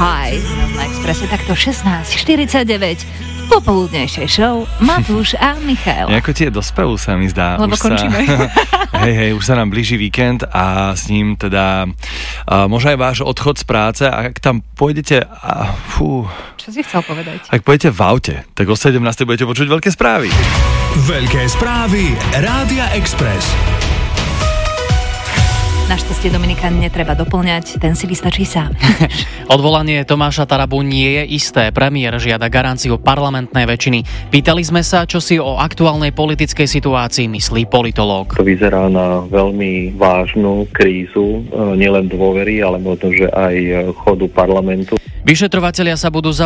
High na Expresse, takto 16:49 v popoludnejšej show Matúš a Michaela. Nejako tie do spevu sa mi zdá. Lebo končíme. Hej, už sa nám blíži víkend a s ním teda možno aj váš odchod z práce, a ak tam pôjdete... Čo si chcel povedať? Ak pôjdete v aute, tak o 17. budete počuť veľké správy. Veľké správy Rádia Express. Našťastie, Dominika, netreba doplňať, ten si vystačí sám. Odvolanie Tomáša Tarabu nie je isté. Premiér žiada garanciu parlamentnej väčšiny. Pýtali sme sa, čo si o aktuálnej politickej situácii myslí politológ. To vyzerá na veľmi vážnu krízu, nielen dôvery, ale možno, že aj chodu parlamentu. Vyšetrovatelia sa budú